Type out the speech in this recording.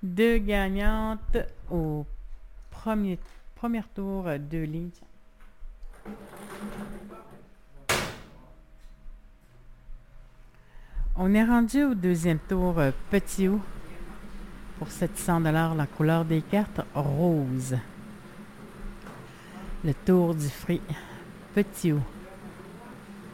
Deux gagnantes au premier tour, deux lignes. On est rendu au deuxième tour, petit O. Pour 700 $, la couleur des cartes, rose. Le tour du fruit, petit O.